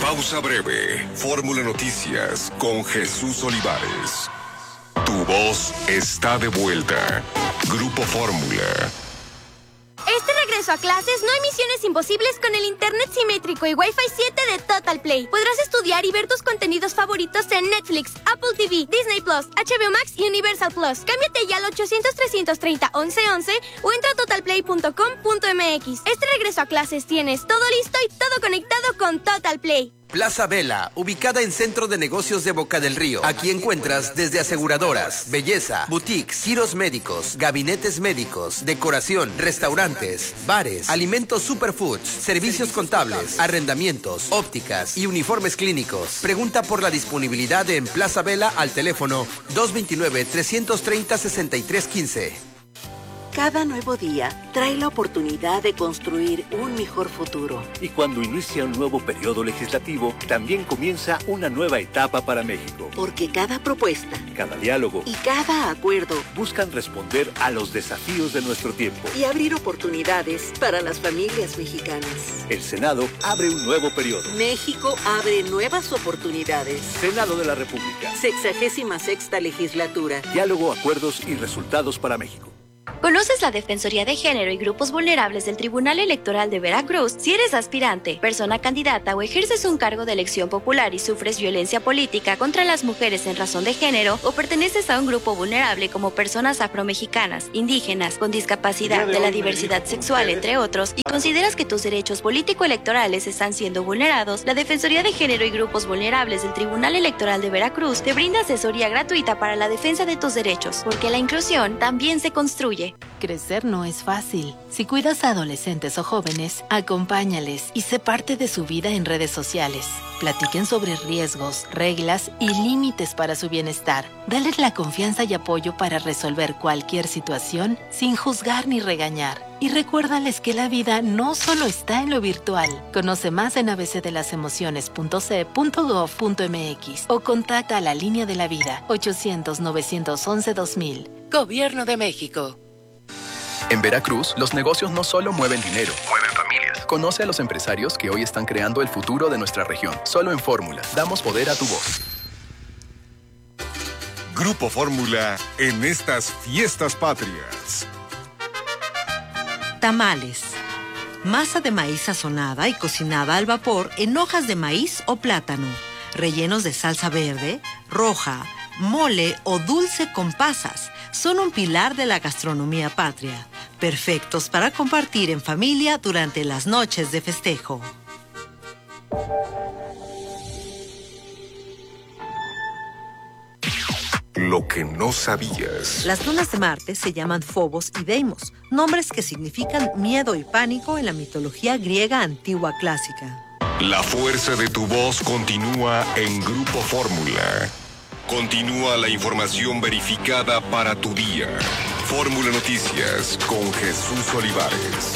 Pausa breve. Fórmula Noticias con Jesús Olivares. Tu voz está de vuelta. Grupo Fórmula. Este regreso a clases no hay misiones imposibles con el internet simétrico y Wi-Fi 7 de Total Play. Podrás estudiar y ver tus contenidos favoritos en Netflix, Apple TV, Disney Plus, HBO Max y Universal Plus. Cámbiate ya al 800-330-1111 o entra a totalplay.com.mx. Este regreso a clases tienes todo listo y todo conectado con Total Play. Plaza Vela, ubicada en Centro de Negocios de Boca del Río. Aquí encuentras desde aseguradoras, belleza, boutiques, giros médicos, gabinetes médicos, decoración, restaurantes, bares, alimentos superfoods, servicios contables, arrendamientos, ópticas y uniformes clínicos. Pregunta por la disponibilidad en Plaza Vela al teléfono 229-330-6315. Cada nuevo día trae la oportunidad de construir un mejor futuro. Y cuando inicia un nuevo periodo legislativo, también comienza una nueva etapa para México. Porque cada propuesta, cada diálogo y cada acuerdo buscan responder a los desafíos de nuestro tiempo y abrir oportunidades para las familias mexicanas. El Senado abre un nuevo periodo. México abre nuevas oportunidades. Senado de la República. 66ª legislatura. Diálogo, acuerdos y resultados para México. ¿Conoces la Defensoría de Género y Grupos Vulnerables del Tribunal Electoral de Veracruz? Si eres aspirante, persona candidata o ejerces un cargo de elección popular y sufres violencia política contra las mujeres en razón de género o perteneces a un grupo vulnerable como personas afromexicanas, indígenas, con discapacidad, de la diversidad sexual, entre otros, y consideras que tus derechos político-electorales están siendo vulnerados, la Defensoría de Género y Grupos Vulnerables del Tribunal Electoral de Veracruz te brinda asesoría gratuita para la defensa de tus derechos, porque la inclusión también se construye. Crecer no es fácil. Si cuidas a adolescentes o jóvenes, acompáñales y sé parte de su vida en redes sociales. Platiquen sobre riesgos, reglas y límites para su bienestar. Dales la confianza y apoyo para resolver cualquier situación sin juzgar ni regañar. Y recuérdales que la vida no solo está en lo virtual. Conoce más en abcdelasemociones.ce.gov.mx o contacta a la Línea de la Vida 800-911-2000. Gobierno de México. En Veracruz, los negocios no solo mueven dinero, mueven familias. Conoce a los empresarios que hoy están creando el futuro de nuestra región. Solo en Fórmula, damos poder a tu voz. Grupo Fórmula en estas fiestas patrias. Tamales. Masa de maíz sazonada y cocinada al vapor en hojas de maíz o plátano, rellenos de salsa verde, roja, mole o dulce con pasas. Son un pilar de la gastronomía patria, perfectos para compartir en familia durante las noches de festejo. Lo que no sabías. Las lunas de Marte se llaman Phobos y Deimos, nombres que significan miedo y pánico en la mitología griega antigua clásica. La fuerza de tu voz continúa en Grupo Fórmula. Continúa la información verificada para tu día. Fórmula Noticias con Jesús Olivares.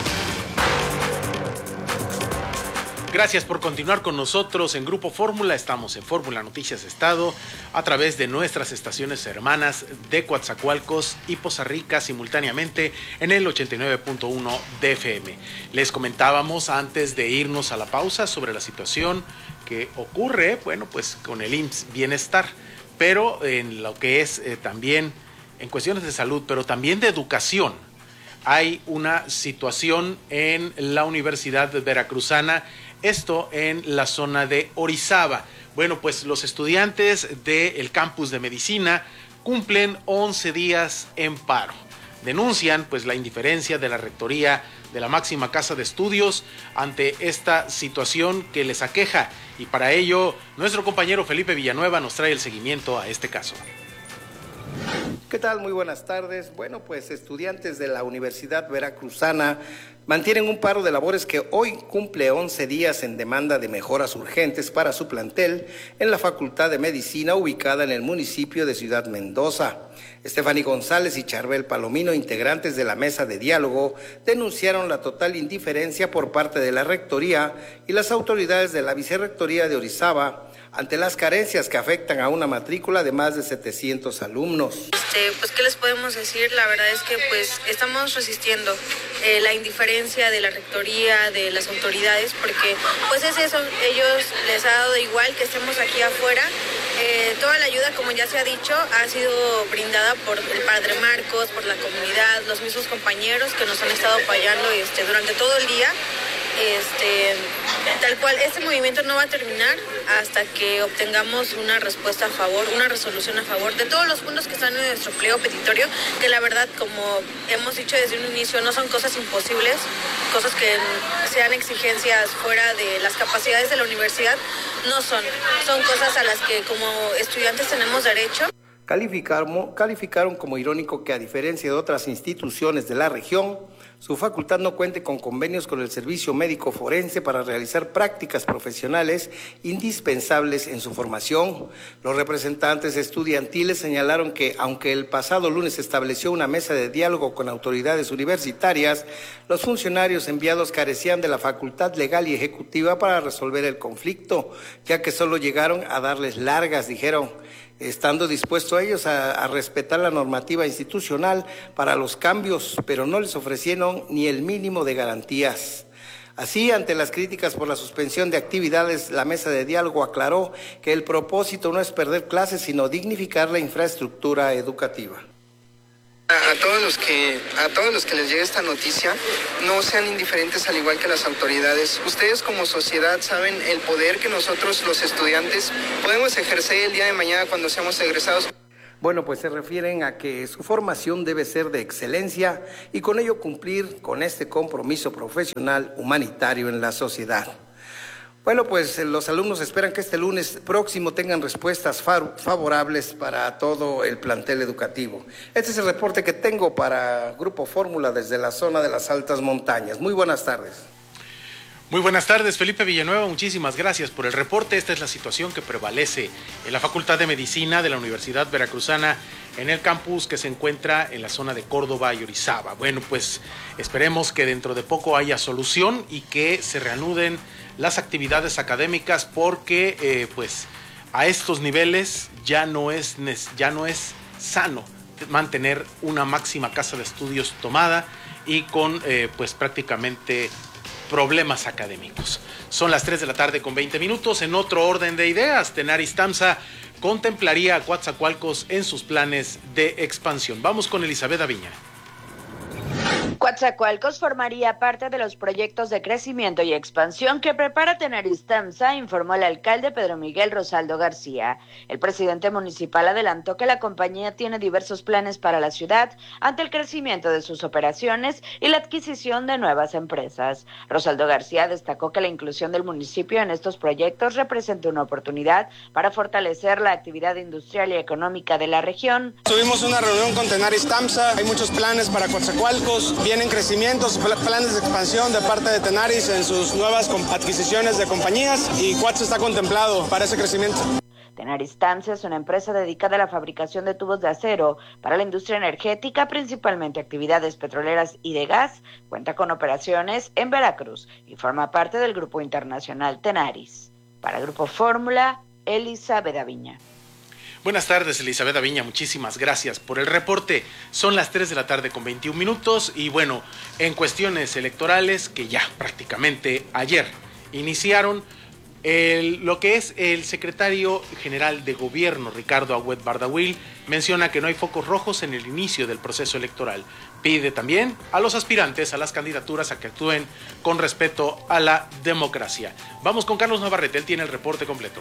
Gracias por continuar con nosotros en Grupo Fórmula. Estamos en Fórmula Noticias Estado a través de nuestras estaciones hermanas de Coatzacoalcos y Poza Rica, simultáneamente en el 89.1 de FM. Les comentábamos antes de irnos a la pausa sobre la situación que ocurre, bueno, pues con el IMSS Bienestar, pero en lo que es también en cuestiones de salud, pero también de educación. Hay una situación en la Universidad Veracruzana, esto en la zona de Orizaba. Bueno, pues los estudiantes del campus de medicina cumplen 11 días en paro. Denuncian pues la indiferencia de la rectoría de la máxima casa de estudios ante esta situación que les aqueja, y para ello nuestro compañero Felipe Villanueva nos trae el seguimiento a este caso. ¿Qué tal? Muy buenas tardes. Bueno, pues estudiantes de la Universidad Veracruzana mantienen un paro de labores que hoy cumple 11 días en demanda de mejoras urgentes para su plantel en la Facultad de Medicina ubicada en el municipio de Ciudad Mendoza. Estefanía González y Charbel Palomino, integrantes de la mesa de diálogo, denunciaron la total indiferencia por parte de la rectoría y las autoridades de la vicerrectoría de Orizaba ante las carencias que afectan a una matrícula de más de 700 alumnos. Pues, ¿qué les podemos decir? La verdad es que pues estamos resistiendo la indiferencia gerencia, de la rectoría, de las autoridades, porque pues es eso, ellos les ha dado igual que estemos aquí afuera. Toda la ayuda, como ya se ha dicho, ha sido brindada por el padre Marcos, por la comunidad, los mismos compañeros que nos han estado apoyando durante todo el día. Tal cual, este movimiento no va a terminar hasta que obtengamos una respuesta a favor, una resolución a favor de todos los puntos que están en nuestro pliego petitorio, que la verdad, como hemos dicho desde un inicio, no son cosas imposibles, cosas que sean exigencias fuera de las capacidades de la universidad, no son cosas a las que como estudiantes tenemos derecho. Calificaron como irónico que, a diferencia de otras instituciones de la región, su facultad no cuente con convenios con el Servicio Médico Forense para realizar prácticas profesionales indispensables en su formación. Los representantes estudiantiles señalaron que, aunque el pasado lunes se estableció una mesa de diálogo con autoridades universitarias, los funcionarios enviados carecían de la facultad legal y ejecutiva para resolver el conflicto, ya que solo llegaron a darles largas, dijeron, estando dispuestos ellos a respetar la normativa institucional para los cambios, pero no les ofrecieron ni el mínimo de garantías. Así, ante las críticas por la suspensión de actividades, la mesa de diálogo aclaró que el propósito no es perder clases, sino dignificar la infraestructura educativa. A todos los que les llegue esta noticia, no sean indiferentes al igual que las autoridades. Ustedes como sociedad saben el poder que nosotros los estudiantes podemos ejercer el día de mañana cuando seamos egresados. Bueno, pues se refieren a que su formación debe ser de excelencia y con ello cumplir con este compromiso profesional humanitario en la sociedad. Bueno, pues los alumnos esperan que este lunes próximo tengan respuestas favorables para todo el plantel educativo. Este es el reporte que tengo para Grupo Fórmula desde la zona de las altas montañas. Muy buenas tardes. Muy buenas tardes, Felipe Villanueva, muchísimas gracias por el reporte. Esta es la situación que prevalece en la Facultad de Medicina de la Universidad Veracruzana, en el campus que se encuentra en la zona de Córdoba y Orizaba. Bueno, pues esperemos que dentro de poco haya solución y que se reanuden las actividades académicas, porque pues a estos niveles ya no es sano mantener una máxima casa de estudios tomada y con pues prácticamente problemas académicos. Son las 3 de la tarde con 20 minutos. En otro orden de ideas, Tenaris Tamsa contemplaría a Coatzacoalcos en sus planes de expansión. Vamos con Elizabeth Aviña. Coatzacoalcos formaría parte de los proyectos de crecimiento y expansión que prepara Tenaris Tamsa, informó el alcalde Pedro Miguel Rosaldo García. El presidente municipal adelantó que la compañía tiene diversos planes para la ciudad ante el crecimiento de sus operaciones y la adquisición de nuevas empresas. Rosaldo García destacó que la inclusión del municipio en estos proyectos representa una oportunidad para fortalecer la actividad industrial y económica de la región. Tuvimos una reunión con Tenaris Tamsa, hay muchos planes para Coatzacoalcos, vienen crecimientos, planes de expansión de parte de Tenaris en sus nuevas adquisiciones de compañías y Coatza está contemplado para ese crecimiento. Tenaris Tamsa es una empresa dedicada a la fabricación de tubos de acero para la industria energética, principalmente actividades petroleras y de gas. Cuenta con operaciones en Veracruz y forma parte del grupo internacional Tenaris. Para Grupo Fórmula, Elizabeth Aviña. Buenas tardes, Elizabeth Aviña, muchísimas gracias por el reporte. Son las 3 de la tarde con 21 minutos y bueno, en cuestiones electorales que ya prácticamente ayer iniciaron, lo que es el secretario general de gobierno, Ricardo Agüed Bardawil, menciona que no hay focos rojos en el inicio del proceso electoral. Pide también a los aspirantes a las candidaturas a que actúen con respeto a la democracia. Vamos con Carlos Navarrete, él tiene el reporte completo.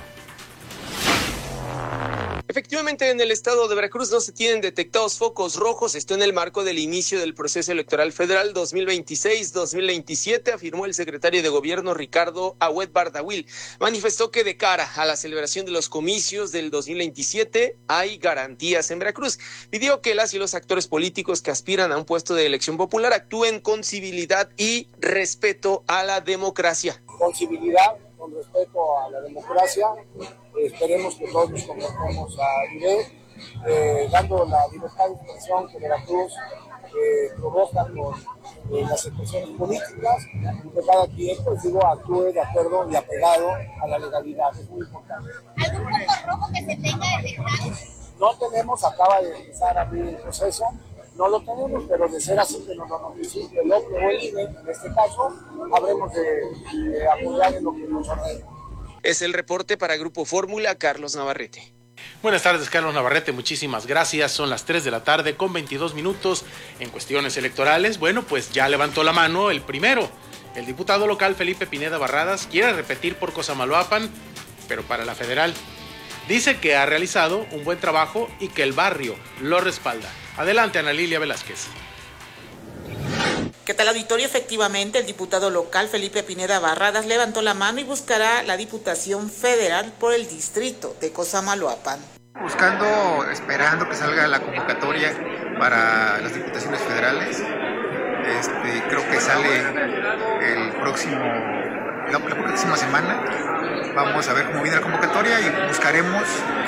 Efectivamente, en el estado de Veracruz no se tienen detectados focos rojos. Esto en el marco del inicio del proceso electoral federal 2026-2027, afirmó el secretario de gobierno Ricardo Agüed Bardawil. Manifestó que de cara a la celebración de los comicios del 2027 hay garantías en Veracruz. Pidió que las y los actores políticos que aspiran a un puesto de elección popular actúen con civilidad y respeto a la democracia. Con civilidad, con respeto a la democracia, esperemos que todos nos convertamos a nivel, dando la libertad de expresión que Veracruz provoca con las expresiones políticas, que cada quien, pues digo, actúe de acuerdo y apegado a la legalidad, es muy importante. ¿Algún punto rojo que se tenga detectado? No tenemos, acaba de empezar a abrir el proceso, no lo tenemos, pero de ser así que nos lo notifique el OPE o el INE, en este caso, habremos de apoyar en lo que nos ordene. Es el reporte para Grupo Fórmula, Carlos Navarrete. Buenas tardes, Carlos Navarrete, muchísimas gracias. Son las 3 de la tarde con 22 minutos en cuestiones electorales. Bueno, pues ya levantó la mano el primero. El diputado local Felipe Pineda Barradas quiere repetir por Cosamaloapan, pero para la federal. Dice que ha realizado un buen trabajo y que el barrio lo respalda. Adelante, Ana Lilia Velázquez. ¿Qué tal, auditorio? Efectivamente, el diputado local Felipe Pineda Barradas levantó la mano y buscará la Diputación Federal por el distrito de Cosamaloapan. Esperando que salga la convocatoria para las diputaciones federales. Creo que sale la próxima semana. Vamos a ver cómo viene la convocatoria y buscaremos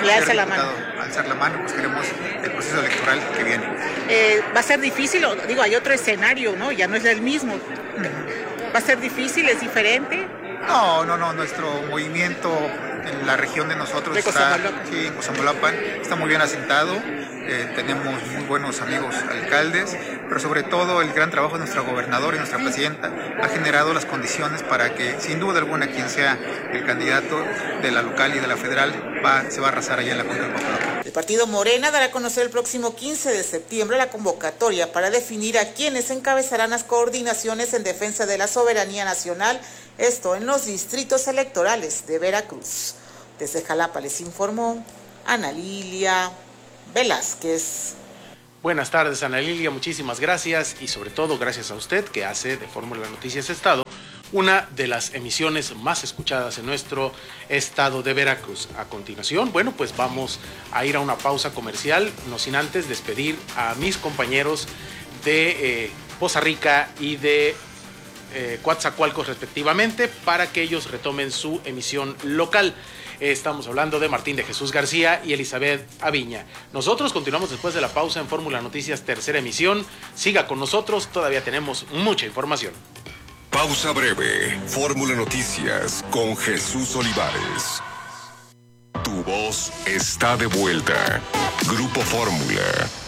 alzar la mano, buscaremos el proceso electoral que viene. Va a ser difícil, hay otro escenario, ¿no? Ya no es el mismo. ¿Va a ser difícil? ¿Es diferente? No, nuestro movimiento en la región de nosotros en Cosamaloapan está muy bien asentado. Tenemos muy buenos amigos alcaldes, pero sobre todo el gran trabajo de nuestra gobernadora y nuestra presidenta ha generado las condiciones para que, sin duda alguna, quien sea el candidato de la local y de la federal se va a arrasar allá en la Junta Popular. El partido Morena dará a conocer el próximo 15 de septiembre la convocatoria para definir a quienes encabezarán las coordinaciones en defensa de la soberanía nacional, esto en los distritos electorales de Veracruz. Desde Jalapa les informó Ana Lilia Velázquez. Buenas tardes, Ana Lilia, muchísimas gracias y sobre todo gracias a usted que hace de Fórmula Noticias Estado una de las emisiones más escuchadas en nuestro estado de Veracruz. A continuación, pues vamos a ir a una pausa comercial, no sin antes despedir a mis compañeros de Poza Rica y de Coatzacoalcos respectivamente para que ellos retomen su emisión local. Estamos hablando de Martín de Jesús García y Elizabeth Aviña. Nosotros continuamos después de la pausa en Fórmula Noticias, tercera emisión. Siga con nosotros, todavía tenemos mucha información. Pausa breve. Fórmula Noticias con Jesús Olivares. Tu voz está de vuelta. Grupo Fórmula.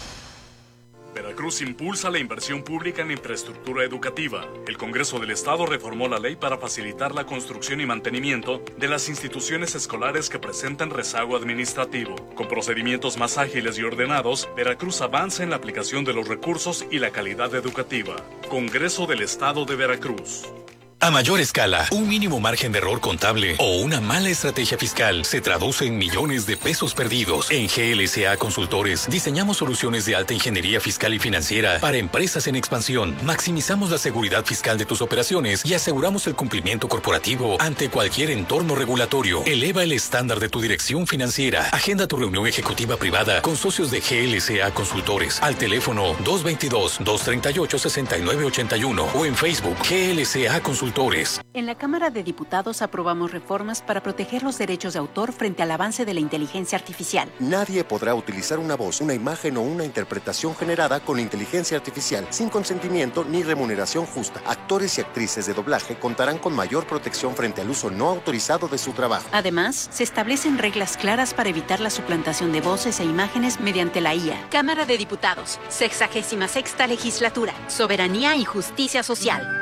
Veracruz impulsa la inversión pública en infraestructura educativa. El Congreso del Estado reformó la ley para facilitar la construcción y mantenimiento de las instituciones escolares que presentan rezago administrativo. Con procedimientos más ágiles y ordenados, Veracruz avanza en la aplicación de los recursos y la calidad educativa. Congreso del Estado de Veracruz. A mayor escala, un mínimo margen de error contable o una mala estrategia fiscal se traduce en millones de pesos perdidos. En GLSA Consultores diseñamos soluciones de alta ingeniería fiscal y financiera para empresas en expansión. Maximizamos la seguridad fiscal de tus operaciones y aseguramos el cumplimiento corporativo ante cualquier entorno regulatorio. Eleva el estándar de tu dirección financiera. Agenda tu reunión ejecutiva privada con socios de GLSA Consultores al teléfono 222-238-6981 o en Facebook GLSA Consultores. En la Cámara de Diputados aprobamos reformas para proteger los derechos de autor frente al avance de la inteligencia artificial. Nadie podrá utilizar una voz, una imagen o una interpretación generada con inteligencia artificial sin consentimiento ni remuneración justa. Actores y actrices de doblaje contarán con mayor protección frente al uso no autorizado de su trabajo. Además, se establecen reglas claras para evitar la suplantación de voces e imágenes mediante la IA. Cámara de Diputados, 66ª Legislatura, Soberanía y Justicia Social.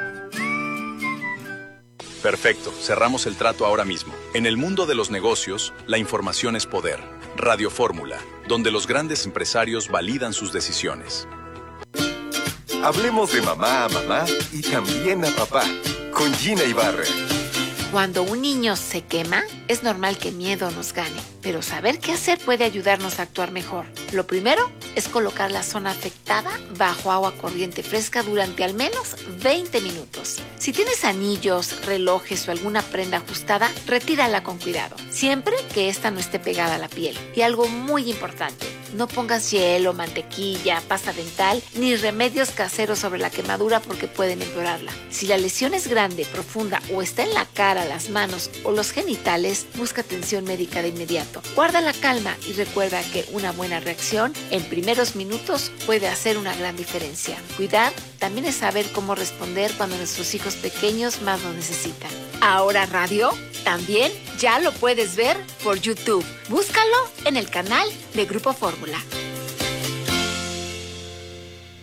Perfecto, cerramos el trato ahora mismo. En el mundo de los negocios, la información es poder. Radio Fórmula, donde los grandes empresarios validan sus decisiones. Hablemos de mamá a mamá y también a papá, con Gina Ibarra. Cuando un niño se quema, es normal que miedo nos gane, pero saber qué hacer puede ayudarnos a actuar mejor. Lo primero es colocar la zona afectada bajo agua corriente fresca durante al menos 20 minutos. Si tienes anillos, relojes o alguna prenda ajustada, retírala con cuidado, siempre que esta no esté pegada a la piel. Y algo muy importante, no pongas hielo, mantequilla, pasta dental ni remedios caseros sobre la quemadura porque pueden empeorarla. Si la lesión es grande, profunda o está en la cara, las manos o los genitales, busca atención médica de inmediato. Guarda la calma y recuerda que una buena reacción en primeros minutos puede hacer una gran diferencia. Cuidar también es saber cómo responder cuando nuestros hijos pequeños más lo necesitan. Ahora radio también ya lo puedes ver por YouTube. Búscalo en el canal de Grupo Fórmula.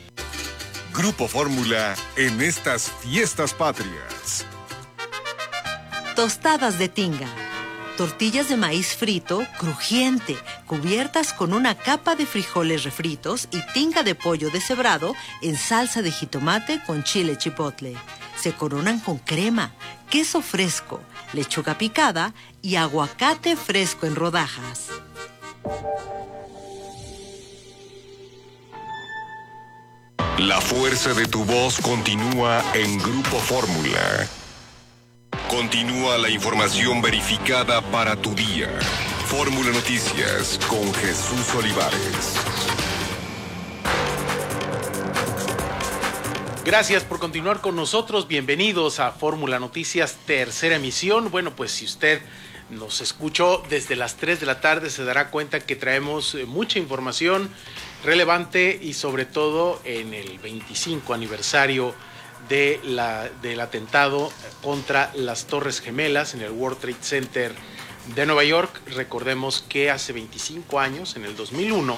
Grupo Fórmula en estas fiestas patrias. Tostadas de tinga. Tortillas de maíz frito, crujiente, cubiertas con una capa de frijoles refritos y tinga de pollo deshebrado en salsa de jitomate con chile chipotle. Se coronan con crema, queso fresco, lechuga picada y aguacate fresco en rodajas. La fuerza de tu voz continúa en Grupo Fórmula. Continúa la información verificada para tu día. Fórmula Noticias con Jesús Olivares. Gracias por continuar con nosotros. Bienvenidos a Fórmula Noticias, tercera emisión. Bueno, pues si usted nos escuchó desde las 3 de la tarde, se dará cuenta que traemos mucha información relevante y sobre todo en el 25 aniversario del atentado contra las Torres Gemelas en el World Trade Center de Nueva York. Recordemos que hace 25 años, en el 2001,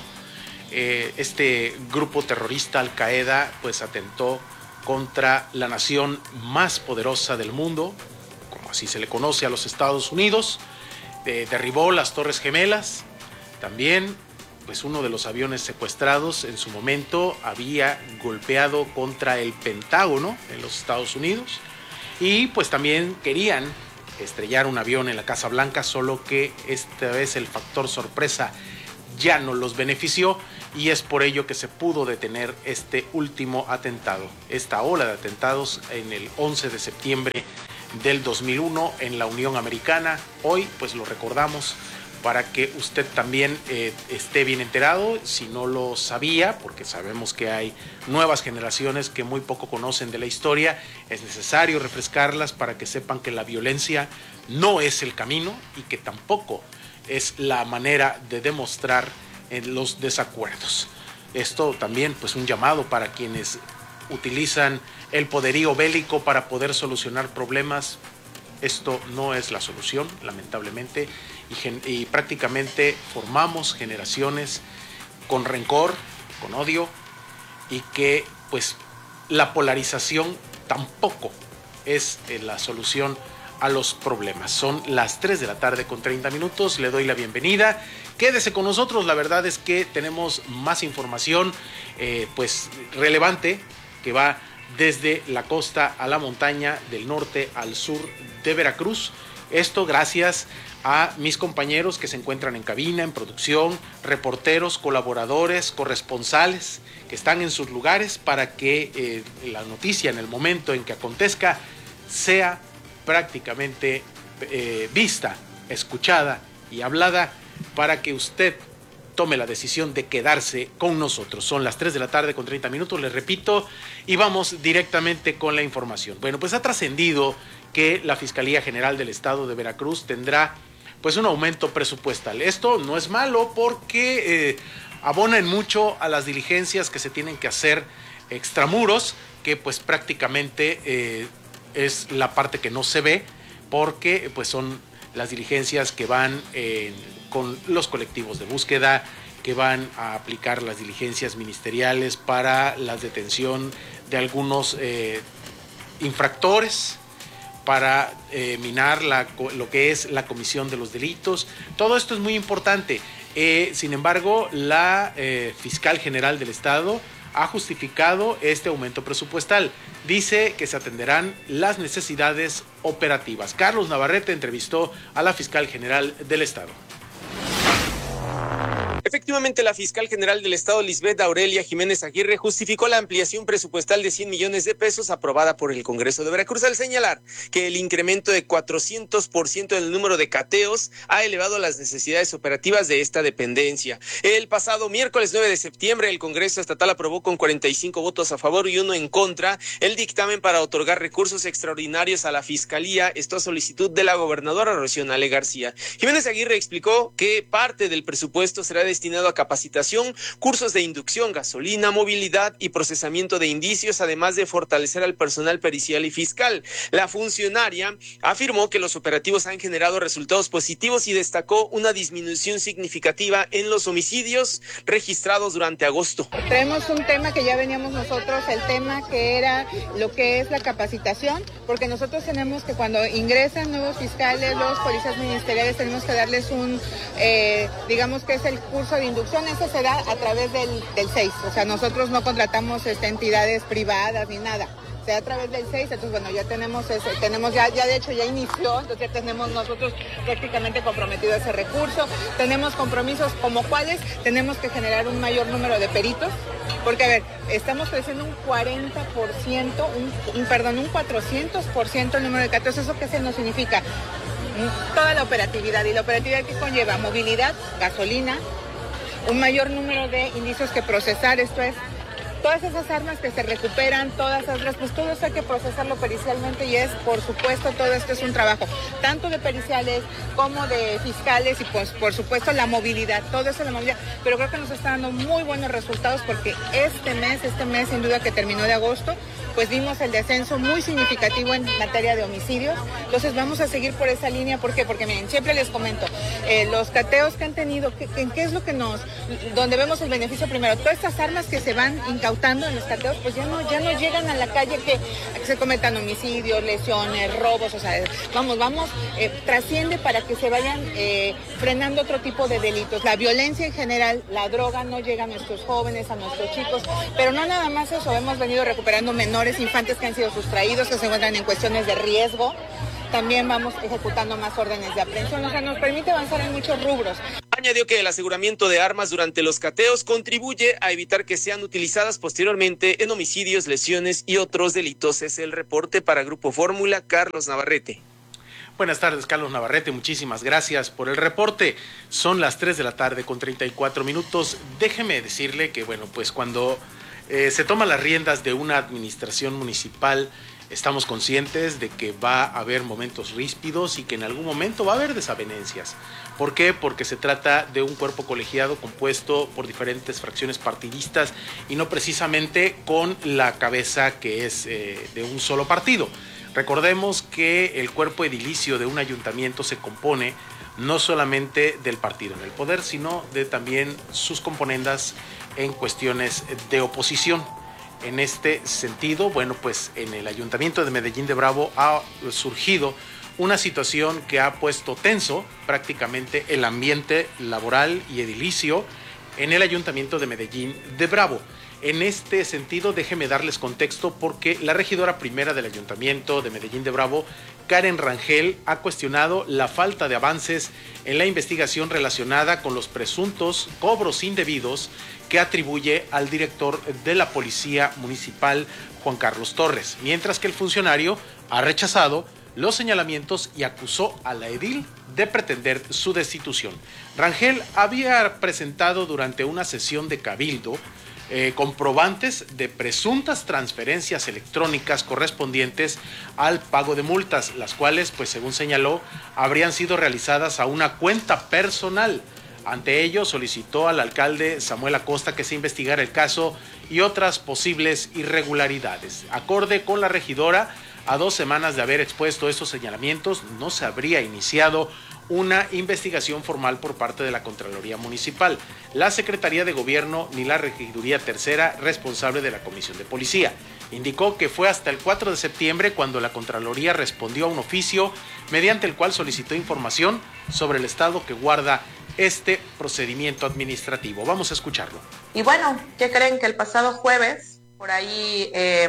este grupo terrorista Al Qaeda pues atentó contra la nación más poderosa del mundo, como así se le conoce a los Estados Unidos. Derribó las Torres Gemelas. También pues uno de los aviones secuestrados en su momento había golpeado contra el Pentágono en los Estados Unidos, y pues también querían estrellar un avión en la Casa Blanca, solo que esta vez el factor sorpresa ya no los benefició, y es por ello que se pudo detener este último atentado, esta ola de atentados en el 11 de septiembre del 2001 en la Unión Americana. Hoy pues lo recordamos para que usted también esté bien enterado, si no lo sabía, porque sabemos que hay nuevas generaciones que muy poco conocen de la historia. Es necesario refrescarlas para que sepan que la violencia no es el camino y que tampoco es la manera de demostrar los desacuerdos. Esto también pues un llamado para quienes utilizan el poderío bélico para poder solucionar problemas. Esto no es la solución, lamentablemente, y prácticamente formamos generaciones con rencor, con odio, y que pues la polarización tampoco es la solución a los problemas. Son las 3 de la tarde con 30 minutos, le doy la bienvenida. Quédese con nosotros, la verdad es que tenemos más información pues relevante que va desde la costa a la montaña, del norte al sur de Veracruz. Esto gracias a mis compañeros que se encuentran en cabina, en producción, reporteros, colaboradores, corresponsales que están en sus lugares para que la noticia en el momento en que acontezca sea prácticamente vista, escuchada y hablada, para que usted tome la decisión de quedarse con nosotros. Son las 3 de la tarde con 30 minutos, les repito, y vamos directamente con la información. Bueno, pues ha trascendido que la Fiscalía General del Estado de Veracruz tendrá pues un aumento presupuestal. Esto no es malo porque abona en mucho a las diligencias que se tienen que hacer extramuros, que pues prácticamente es la parte que no se ve, porque pues son las diligencias que van con los colectivos de búsqueda, que van a aplicar las diligencias ministeriales para la detención de algunos infractores, para minar lo que es la comisión de los delitos. Todo esto es muy importante. Sin embargo, la fiscal general del Estado ha justificado este aumento presupuestal. Dice que se atenderán las necesidades operativas. Carlos Navarrete entrevistó a la fiscal general del Estado. Efectivamente, la fiscal general del Estado, Lisbeth Aurelia Jiménez Aguirre, justificó la ampliación presupuestal de 100 millones de pesos aprobada por el Congreso de Veracruz, al señalar que el incremento de 400% en el número de cateos ha elevado las necesidades operativas de esta dependencia. El pasado miércoles 9 de septiembre, el Congreso Estatal aprobó con 45 votos a favor y 1 en contra el dictamen para otorgar recursos extraordinarios a la Fiscalía, esto a solicitud de la gobernadora Rocío Nale García. Jiménez Aguirre explicó que parte del presupuesto será destinado a capacitación, cursos de inducción, gasolina, movilidad y procesamiento de indicios, además de fortalecer al personal pericial y fiscal. La funcionaria afirmó que los operativos han generado resultados positivos y destacó una disminución significativa en los homicidios registrados durante agosto. Traemos un tema que ya veníamos nosotros, el tema que era lo que es la capacitación, porque nosotros tenemos que cuando ingresan nuevos fiscales, los policías ministeriales, tenemos que darles un, digamos que es el curso de inducción, eso se da a través del 6, o sea, nosotros no contratamos entidades privadas ni nada. O sea, a través del 6, entonces bueno, ya tenemos ya de hecho ya inició, entonces ya tenemos nosotros prácticamente comprometido ese recurso, tenemos compromisos como cuáles, tenemos que generar un mayor número de peritos, porque a ver, estamos creciendo un 40%, un 400% el número de cateos. ¿Eso qué se nos significa? Toda la operatividad, y la operatividad que conlleva movilidad, gasolina, un mayor número de indicios que procesar, esto es, todas esas armas que se recuperan, todas esas, pues todo eso hay que procesarlo pericialmente y es, por supuesto, todo esto es un trabajo, tanto de periciales como de fiscales y pues, por supuesto, la movilidad, todo eso de la movilidad, pero creo que nos está dando muy buenos resultados porque este mes, sin duda que terminó de agosto, pues vimos el descenso muy significativo en materia de homicidios, entonces vamos a seguir por esa línea, ¿por qué? Porque miren, siempre les comento, los cateos que han tenido, ¿qué es lo que donde vemos el beneficio primero? Todas estas armas que se van incautando en los cateos, pues ya no llegan a la calle que se cometan homicidios, lesiones, robos, o sea, vamos, trasciende para que se vayan frenando otro tipo de delitos. La violencia en general, la droga no llega a nuestros jóvenes, a nuestros chicos, pero no nada más eso, hemos venido recuperando menores, infantes que han sido sustraídos, que se encuentran en cuestiones de riesgo. También vamos ejecutando más órdenes de aprehensión, o sea, nos permite avanzar en muchos rubros. Añadió que el aseguramiento de armas durante los cateos contribuye a evitar que sean utilizadas posteriormente en homicidios, lesiones y otros delitos. Es el reporte para Grupo Fórmula, Carlos Navarrete. Buenas tardes, Carlos Navarrete, muchísimas gracias por el reporte. Son las 3 de la tarde con 34 minutos. Déjeme decirle que, bueno, pues cuando se toman las riendas de una administración municipal, estamos conscientes de que va a haber momentos ríspidos y que en algún momento va a haber desavenencias. ¿Por qué? Porque se trata de un cuerpo colegiado compuesto por diferentes fracciones partidistas y no precisamente con la cabeza que es de un solo partido. Recordemos que el cuerpo edilicio de un ayuntamiento se compone no solamente del partido en el poder, sino de también sus componendas en cuestiones de oposición. En este sentido, bueno, pues en el Ayuntamiento de Medellín de Bravo ha surgido una situación que ha puesto tenso prácticamente el ambiente laboral y edilicio en el Ayuntamiento de Medellín de Bravo. En este sentido, déjeme darles contexto porque la regidora primera del Ayuntamiento de Medellín de Bravo, Karen Rangel, ha cuestionado la falta de avances en la investigación relacionada con los presuntos cobros indebidos que atribuye al director de la Policía Municipal, Juan Carlos Torres, mientras que el funcionario ha rechazado los señalamientos y acusó a la edil de pretender su destitución. Rangel había presentado durante una sesión de cabildo comprobantes de presuntas transferencias electrónicas correspondientes al pago de multas, las cuales, pues según señaló, habrían sido realizadas a una cuenta personal. Ante ello, solicitó al alcalde Samuel Acosta que se investigara el caso y otras posibles irregularidades. Acorde con la regidora, a 2 semanas de haber expuesto estos señalamientos, no se habría iniciado una investigación formal por parte de la Contraloría Municipal, la Secretaría de Gobierno ni la Regiduría Tercera responsable de la Comisión de Policía. Indicó que fue hasta el 4 de septiembre cuando la Contraloría respondió a un oficio mediante el cual solicitó información sobre el estado que guarda este procedimiento administrativo. Vamos a escucharlo. Y bueno, ¿qué creen? Que el pasado jueves, por ahí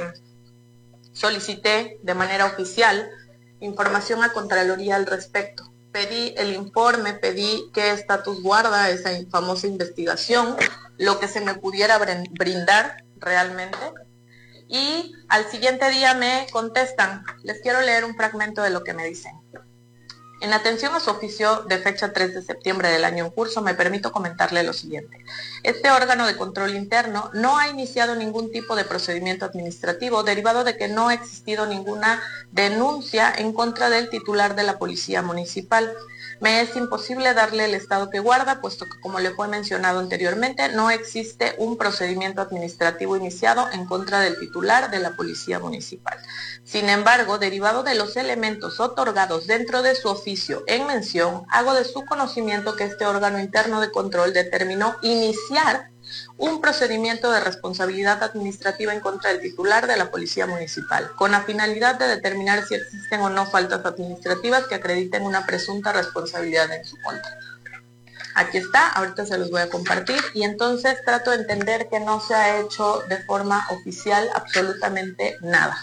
solicité de manera oficial información a Contraloría al respecto. Pedí el informe, pedí qué estatus guarda esa famosa investigación, lo que se me pudiera brindar realmente. Y al siguiente día me contestan. Les quiero leer un fragmento de lo que me dicen. En atención a su oficio de fecha 3 de septiembre del año en curso, me permito comentarle lo siguiente. Este órgano de control interno no ha iniciado ningún tipo de procedimiento administrativo derivado de que no ha existido ninguna denuncia en contra del titular de la Policía Municipal. Me es imposible darle el estado que guarda, puesto que, como le fue mencionado anteriormente, no existe un procedimiento administrativo iniciado en contra del titular de la Policía Municipal. Sin embargo, derivado de los elementos otorgados dentro de su oficio en mención, hago de su conocimiento que este órgano interno de control determinó iniciar un procedimiento de responsabilidad administrativa en contra del titular de la Policía Municipal, con la finalidad de determinar si existen o no faltas administrativas que acrediten una presunta responsabilidad en su contra. Aquí está, ahorita se los voy a compartir, y entonces trato de entender que no se ha hecho de forma oficial absolutamente nada.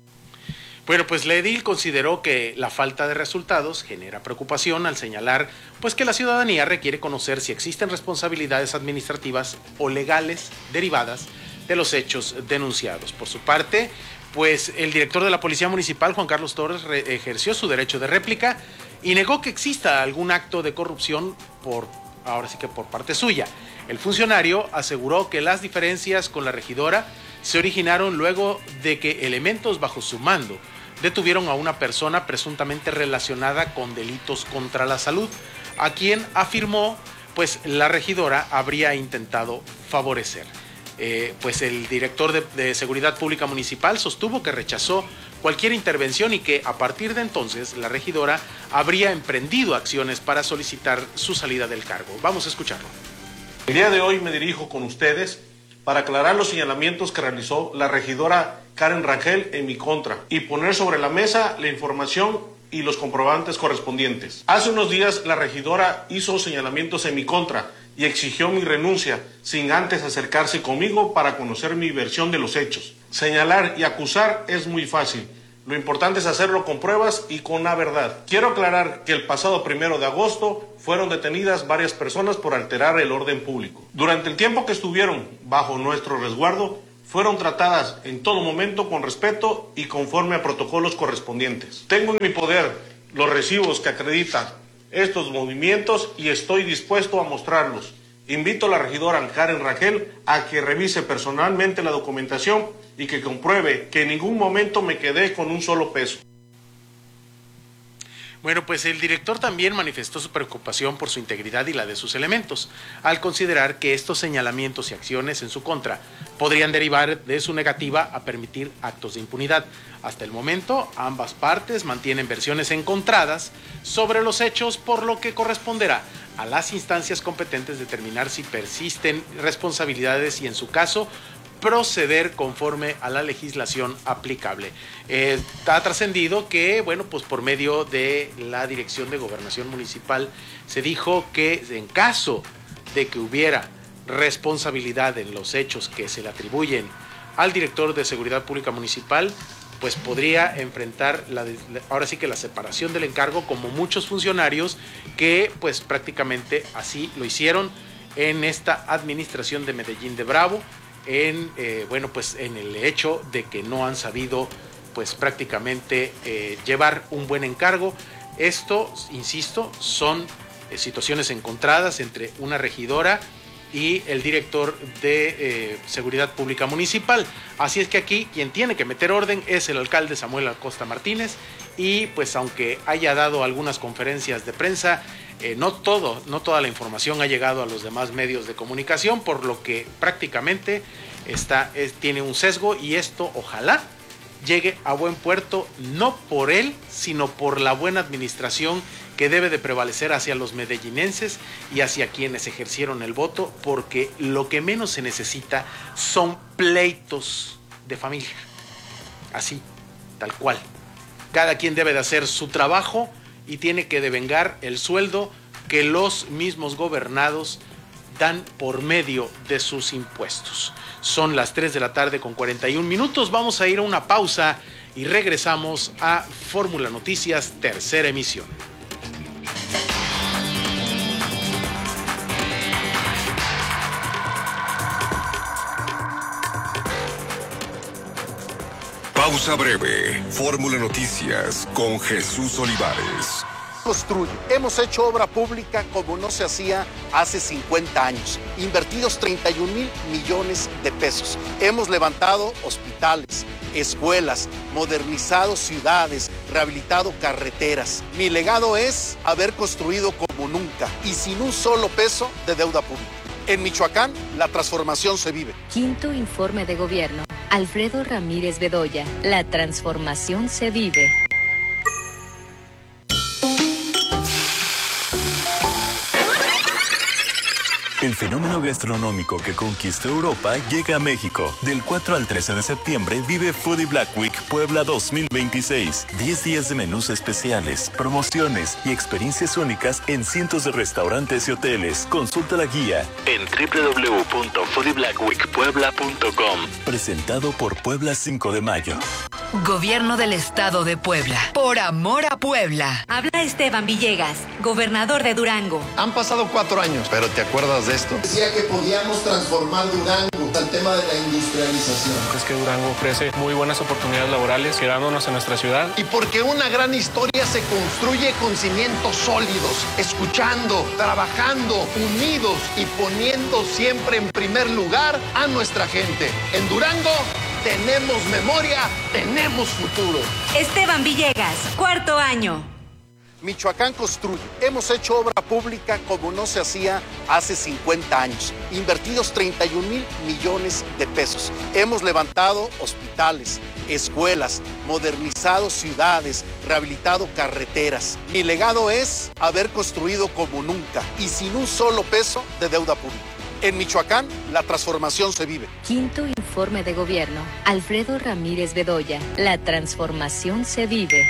Bueno, pues la edil consideró que la falta de resultados genera preocupación al señalar pues que la ciudadanía requiere conocer si existen responsabilidades administrativas o legales derivadas de los hechos denunciados. Por su parte, pues el director de la Policía Municipal, Juan Carlos Torres, ejerció su derecho de réplica y negó que exista algún acto de corrupción por parte suya. El funcionario aseguró que las diferencias con la regidora se originaron luego de que elementos bajo su mando detuvieron a una persona presuntamente relacionada con delitos contra la salud, a quien afirmó pues la regidora habría intentado favorecer. Pues el director de Seguridad Pública Municipal sostuvo que rechazó cualquier intervención y que a partir de entonces la regidora habría emprendido acciones para solicitar su salida del cargo. Vamos a escucharlo. El día de hoy me dirijo con ustedes para aclarar los señalamientos que realizó la regidora Karen Rangel en mi contra y poner sobre la mesa la información y los comprobantes correspondientes. Hace unos días la regidora hizo señalamientos en mi contra y exigió mi renuncia sin antes acercarse conmigo para conocer mi versión de los hechos. Señalar y acusar es muy fácil. Lo importante es hacerlo con pruebas y con la verdad. Quiero aclarar que el pasado 1 de agosto fueron detenidas varias personas por alterar el orden público. Durante el tiempo que estuvieron bajo nuestro resguardo, fueron tratadas en todo momento con respeto y conforme a protocolos correspondientes. Tengo en mi poder los recibos que acreditan estos movimientos y estoy dispuesto a mostrarlos. Invito a la regidora Karen Rangel a que revise personalmente la documentación y que compruebe que en ningún momento me quedé con un solo peso. Bueno, pues el director también manifestó su preocupación por su integridad y la de sus elementos, al considerar que estos señalamientos y acciones en su contra podrían derivar de su negativa a permitir actos de impunidad. Hasta el momento, ambas partes mantienen versiones encontradas sobre los hechos, por lo que corresponderá a las instancias competentes determinar si persisten responsabilidades y, en su caso, proceder conforme a la legislación aplicable. Ha trascendido que, bueno, pues por medio de la Dirección de Gobernación Municipal se dijo que en caso de que hubiera responsabilidad en los hechos que se le atribuyen al director de Seguridad Pública Municipal, pues podría enfrentar ahora sí que la separación del encargo, como muchos funcionarios que pues prácticamente así lo hicieron en esta administración de Medellín de Bravo, en el hecho de que no han sabido pues prácticamente llevar un buen encargo. Esto, insisto, son situaciones encontradas entre una regidora y el director de Seguridad Pública Municipal. Así es que aquí quien tiene que meter orden es el alcalde Samuel Acosta Martínez, y pues aunque haya dado algunas conferencias de prensa, no toda la información ha llegado a los demás medios de comunicación, por lo que prácticamente tiene un sesgo, y esto ojalá llegue a buen puerto, no por él, sino por la buena administración que debe de prevalecer hacia los medellinenses y hacia quienes ejercieron el voto, porque lo que menos se necesita son pleitos de familia. Así, tal cual. Cada quien debe de hacer su trabajo y tiene que devengar el sueldo que los mismos gobernados dan por medio de sus impuestos. Son las 3 de la tarde con 41 minutos. Vamos a ir a una pausa y regresamos a Fórmula Noticias, tercera emisión. Pausa breve. Fórmula Noticias con Jesús Olivares. Construye. Hemos hecho obra pública como no se hacía hace 50 años. Invertidos 31,000 millones de pesos. Hemos levantado hospitales, escuelas, modernizado ciudades, rehabilitado carreteras. Mi legado es haber construido como nunca y sin un solo peso de deuda pública. En Michoacán, la transformación se vive. Quinto informe de gobierno. Alfredo Ramírez Bedoya. La transformación se vive. El fenómeno gastronómico que conquistó Europa llega a México. Del 4 al 13 de septiembre vive Foodie Black Week Puebla 2026. 10 días de menús especiales, promociones y experiencias únicas en cientos de restaurantes y hoteles. Consulta la guía en www.foodieblackweekpuebla.com. Presentado por Puebla 5 de Mayo. Gobierno del Estado de Puebla. Por amor a Puebla. Habla Esteban Villegas, gobernador de Durango. Han pasado 4 años, pero ¿te acuerdas de esto? Decía que podíamos transformar Durango al tema de la industrialización. Es que Durango ofrece muy buenas oportunidades laborales, quedándonos en nuestra ciudad. Y porque una gran historia se construye con cimientos sólidos, escuchando, trabajando, unidos y poniendo siempre en primer lugar a nuestra gente. En Durango tenemos memoria, tenemos futuro. Esteban Villegas, 4º año. Michoacán construye. Hemos hecho obra pública como no se hacía hace 50 años. Invertidos 31,000 millones de pesos. Hemos levantado hospitales, escuelas, modernizado ciudades, rehabilitado carreteras. Mi legado es haber construido como nunca y sin un solo peso de deuda pública. En Michoacán, la transformación se vive. Quinto informe de gobierno. Alfredo Ramírez Bedoya. La transformación se vive.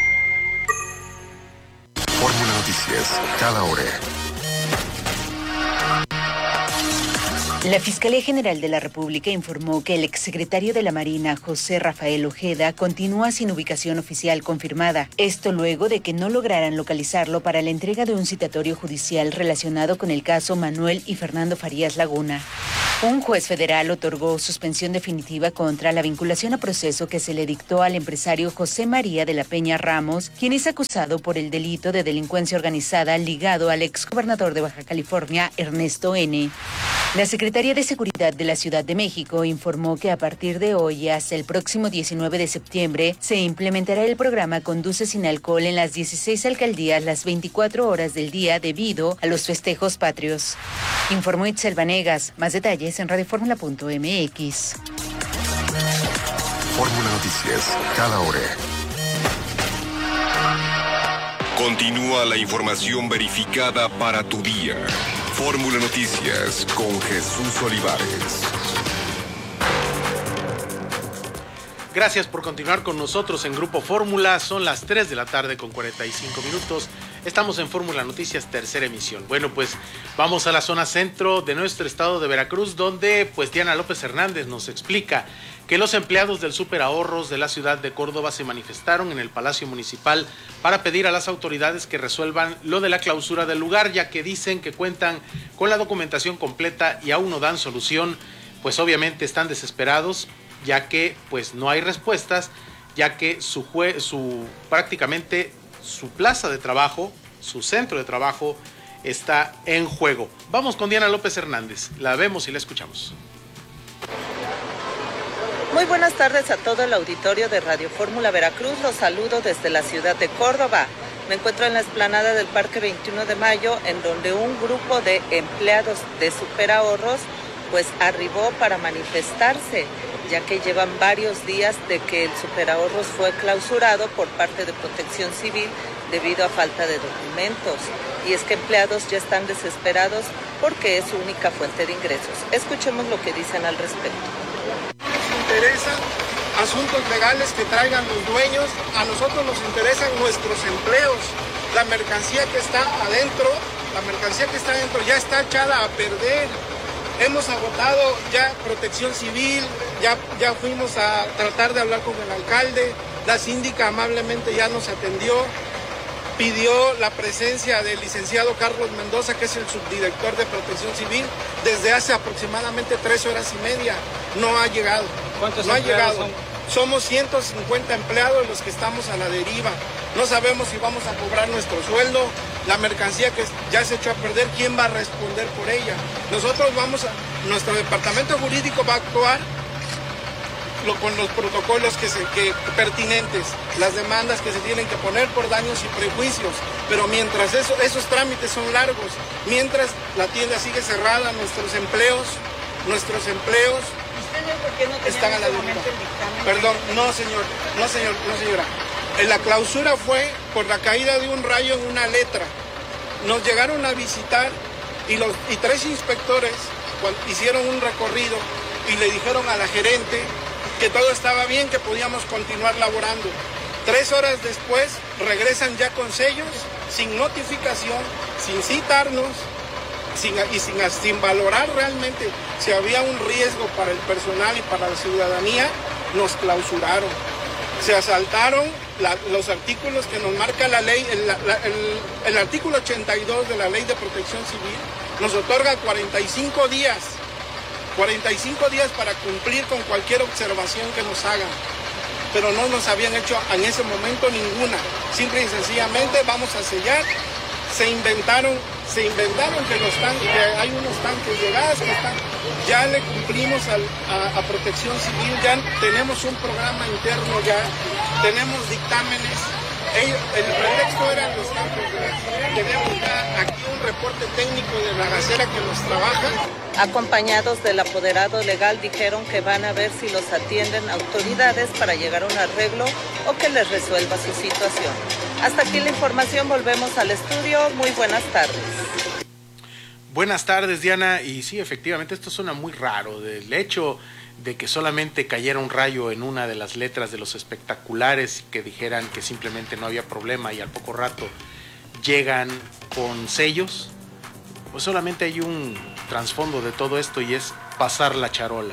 Fórmula Noticias, cada hora. La Fiscalía General de la República informó que el exsecretario de la Marina, José Rafael Ojeda, continúa sin ubicación oficial confirmada. Esto luego de que no lograran localizarlo para la entrega de un citatorio judicial relacionado con el caso Manuel y Fernando Farías Laguna. Un juez federal otorgó suspensión definitiva contra la vinculación a proceso que se le dictó al empresario José María de la Peña Ramos, quien es acusado por el delito de delincuencia organizada ligado al exgobernador de Baja California, Ernesto N. La Secretaría de Seguridad de la Ciudad de México informó que a partir de hoy hasta el próximo 19 de septiembre se implementará el programa Conduce sin alcohol en las 16 alcaldías las 24 horas del día debido a los festejos patrios. Informó Itzel Vanegas. Más detalles en radioformula.mx. Fórmula Noticias, cada hora. Continúa la información verificada para tu día. Fórmula Noticias con Jesús Olivares. Gracias por continuar con nosotros en Grupo Fórmula. Son las 3 de la tarde con 45 minutos. Estamos en Fórmula Noticias, tercera emisión. Bueno, pues vamos a la zona centro de nuestro estado de Veracruz, donde pues Diana López Hernández nos explica que los empleados del Superahorros de la ciudad de Córdoba se manifestaron en el Palacio Municipal para pedir a las autoridades que resuelvan lo de la clausura del lugar, ya que dicen que cuentan con la documentación completa y aún no dan solución. Pues obviamente están desesperados, ya que pues no hay respuestas, ya que prácticamente su plaza de trabajo, su centro de trabajo está en juego. Vamos con Diana López Hernández, la vemos y la escuchamos. Muy buenas tardes a todo el auditorio de Radio Fórmula Veracruz. Los saludo desde la ciudad de Córdoba. Me encuentro en la explanada del Parque 21 de Mayo, en donde un grupo de empleados de Superahorros pues arribó para manifestarse, ya que llevan varios días de que el Superahorros fue clausurado por parte de Protección Civil debido a falta de documentos. Y es que empleados ya están desesperados porque es su única fuente de ingresos. Escuchemos lo que dicen al respecto. Interesan asuntos legales que traigan los dueños, a nosotros nos interesan nuestros empleos, la mercancía que está adentro ya está echada a perder. Hemos agotado ya Protección Civil, ya fuimos a tratar de hablar con el alcalde, la síndica amablemente ya nos atendió, pidió la presencia del licenciado Carlos Mendoza, que es el subdirector de Protección Civil, desde hace aproximadamente 3 horas y media. No ha llegado. ¿Cuántos no ha llegado. Son? Somos 150 empleados los que estamos a la deriva. No sabemos si vamos a cobrar nuestro sueldo, la mercancía que ya se echó a perder, ¿quién va a responder por ella? Nuestro departamento jurídico va a actuar con los protocolos pertinentes, las demandas que se tienen que poner por daños y prejuicios, pero mientras esos trámites son largos, mientras la tienda sigue cerrada, nuestros empleos están a la deriva. Perdón, no señora. La clausura fue por la caída de un rayo en una letra. Nos llegaron a visitar y 3 inspectores hicieron un recorrido y le dijeron a la gerente que todo estaba bien, que podíamos continuar laborando. 3 horas después regresan ya con sellos, sin notificación, sin citarnos, sin valorar realmente si había un riesgo para el personal y para la ciudadanía. Nos clausuraron. Se asaltaron los artículos que nos marca la ley, el artículo 82 de la Ley de Protección Civil nos otorga 45 días para cumplir con cualquier observación que nos hagan, pero no nos habían hecho en ese momento ninguna. Simple y sencillamente vamos a sellar. Se inventaron que hay unos tanques de gas que están. Ya le cumplimos a Protección Civil, ya tenemos un programa interno, ya tenemos dictámenes. El pretexto eran los tanques de gas. Tenemos ya aquí un reporte técnico de la gasera que nos trabaja. Acompañados del apoderado legal, dijeron que van a ver si los atienden autoridades para llegar a un arreglo o que les resuelva su situación. Hasta aquí la información, volvemos al estudio. Muy buenas tardes. Buenas tardes, Diana. Y sí, efectivamente, esto suena muy raro. Del hecho de que solamente cayera un rayo en una de las letras de los espectaculares y que dijeran que simplemente no había problema y al poco rato llegan con sellos, pues solamente hay un trasfondo de todo esto y es pasar la charola.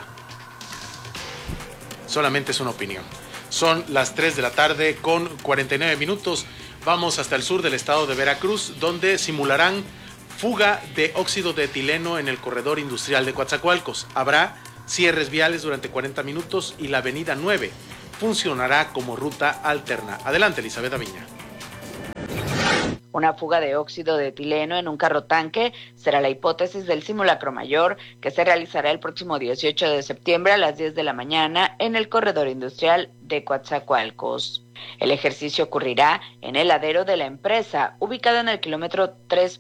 Solamente es una opinión. Son las 3 de la tarde con 49 minutos. Vamos hasta el sur del estado de Veracruz, donde simularán fuga de óxido de etileno en el corredor industrial de Coatzacoalcos. Habrá cierres viales durante 40 minutos y la avenida 9 funcionará como ruta alterna. Adelante, Elizabeth Aviña. Una fuga de óxido de etileno en un carro tanque será la hipótesis del simulacro mayor que se realizará el próximo 18 de septiembre a las 10 de la mañana en el corredor industrial de Coatzacoalcos. El ejercicio ocurrirá en el ladero de la empresa, ubicado en el kilómetro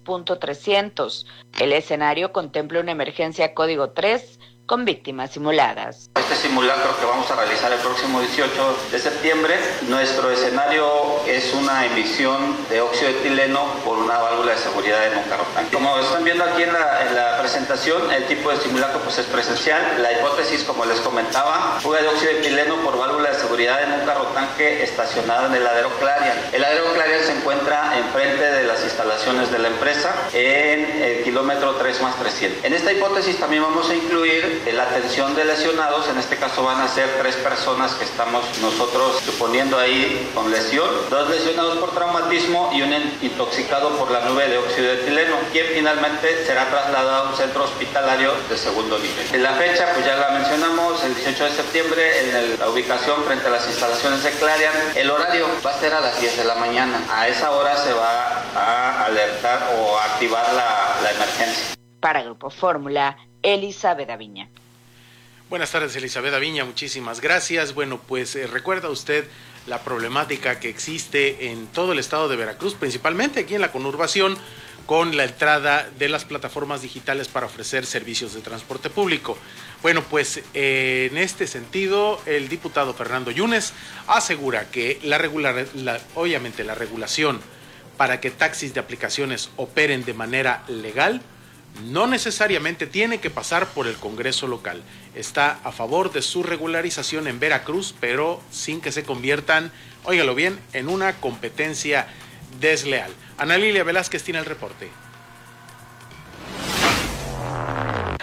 3.300. El escenario contempla una emergencia código 3 con víctimas simuladas. Este simulacro que vamos a realizar el próximo 18 de septiembre, nuestro escenario es una emisión de óxido de etileno por una válvula de seguridad en un carro tanque. Como están viendo aquí en la presentación, el tipo de simulacro pues es presencial. La hipótesis, como les comentaba, fuga de óxido de etileno por válvula de seguridad en un carro tanque estacionado en el ladero Clarian. El ladero Clarian se encuentra enfrente de las instalaciones de la empresa en el kilómetro 3+300. En esta hipótesis también vamos a incluir la atención de lesionados. En este caso van a ser 3 personas que estamos nosotros suponiendo ahí con lesión, 2 lesionados por traumatismo y un intoxicado por la nube de óxido de etileno, quien finalmente será trasladado a un centro hospitalario de segundo nivel. En la fecha, pues ya la mencionamos, el 18 de septiembre, en la ubicación frente a las instalaciones de Clarian. El horario va a ser a las 10 de la mañana. A esa hora se va a alertar o a activar la emergencia. Para Grupo Fórmula, Elizabeth Aviña. Buenas tardes, Elizabeth Aviña, muchísimas gracias. Bueno, pues recuerda usted la problemática que existe en todo el estado de Veracruz, principalmente aquí en la conurbación, con la entrada de las plataformas digitales para ofrecer servicios de transporte público. Bueno, pues en este sentido, el diputado Fernando Yunes asegura que obviamente la regulación para que taxis de aplicaciones operen de manera legal no necesariamente tiene que pasar por el Congreso local. Está a favor de su regularización en Veracruz, pero sin que se conviertan, óigalo bien, en una competencia desleal. Ana Lilia Velázquez tiene el reporte.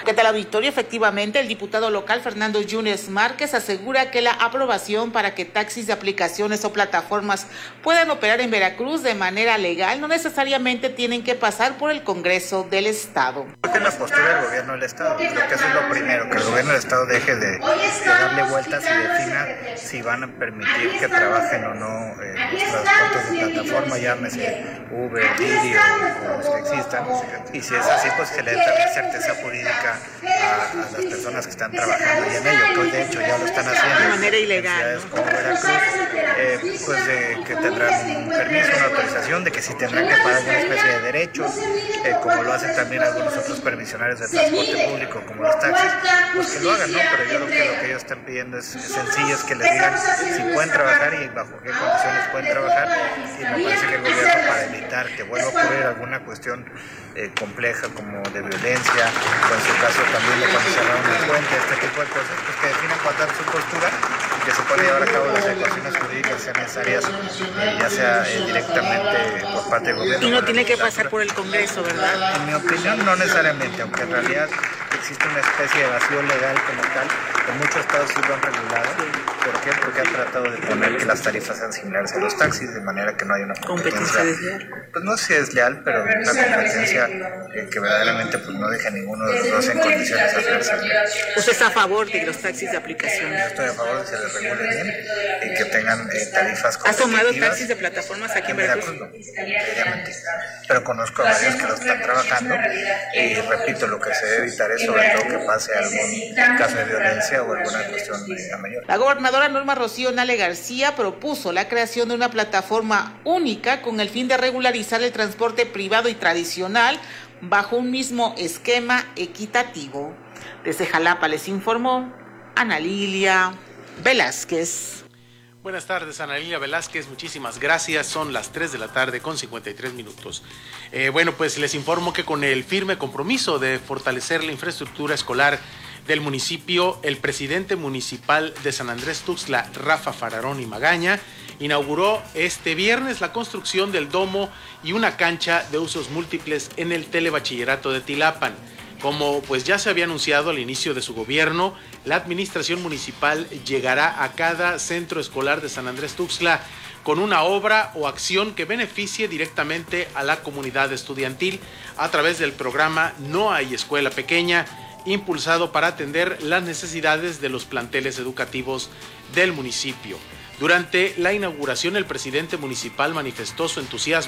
¿Qué tal, auditorio? Efectivamente, el diputado local Fernando Yunes Márquez asegura que la aprobación para que taxis de aplicaciones o plataformas puedan operar en Veracruz de manera legal no necesariamente tienen que pasar por el Congreso del Estado. Porque la postura del gobierno del Estado, creo que eso es lo primero, que el gobierno del Estado deje de darle vueltas y defina si van a permitir que trabajen o no los transportes de plataforma, llámese Uber, Didi o los que existan, y si es así, pues que le den también certeza jurídica a las personas que están trabajando y en ello, pues de hecho ya lo están haciendo de manera ilegal, ¿no? Como Veracruz, pues de que tendrán un permiso, una autorización, de que sí tendrán que pagar alguna especie de derechos, como lo hacen también algunos otros permisionarios de transporte público, como los taxis, pues que lo hagan, ¿no? Pero yo creo que lo que ellos están pidiendo es sencillo, es que les digan si pueden trabajar y bajo qué condiciones pueden trabajar, y me parece que el gobierno, para evitar que vuelva a ocurrir alguna cuestión compleja como de violencia, o en su caso también de cuando cerraron el puente, este tipo de cosas, pues que definan cuál es su postura y que se pueden llevar a cabo las ecuaciones jurídicas sean necesarias, ya sea directamente por parte del gobierno. Y no tiene que pasar por el Congreso, ¿verdad? En mi opinión, no necesariamente, aunque en realidad existe una especie de vacío legal como tal, que muchos estados sí lo han regulado. ¿Por qué? Porque han tratado de poner que las tarifas sean similares a los taxis, de manera que no haya una competencia desleal. Pues no sé si es desleal, pero una competencia que verdaderamente pues no deje a ninguno de los dos en condiciones adversas. ¿Usted está a favor de los taxis de aplicación? Yo estoy a favor de que se les regule bien y que tengan tarifas competitivas. ¿Has tomado taxis de plataformas aquí en Veracruz? No, obviamente. Pero conozco a varios que lo están trabajando y repito, lo que se debe evitar es sobre todo que pase algún caso de violencia o alguna cuestión mayor. La gobernadora Norma Rocío Nale García propuso la creación de una plataforma única con el fin de regularizar el transporte privado y tradicional bajo un mismo esquema equitativo. Desde Jalapa les informó Ana Lilia Velázquez. Buenas tardes, Ana Lilia Velázquez, muchísimas gracias. Son las 3 de la tarde con 53 minutos. Bueno, pues les informo que con el firme compromiso de fortalecer la infraestructura escolar del municipio, el presidente municipal de San Andrés Tuxtla, Rafa Fararoni Magaña, inauguró este viernes la construcción del domo y una cancha de usos múltiples en el Telebachillerato de Tilapan. Como pues ya se había anunciado al inicio de su gobierno, la administración municipal llegará a cada centro escolar de San Andrés Tuxtla con una obra o acción que beneficie directamente a la comunidad estudiantil a través del programa No Hay Escuela Pequeña, impulsado para atender las necesidades de los planteles educativos del municipio. Durante la inauguración, el presidente municipal manifestó su entusiasmo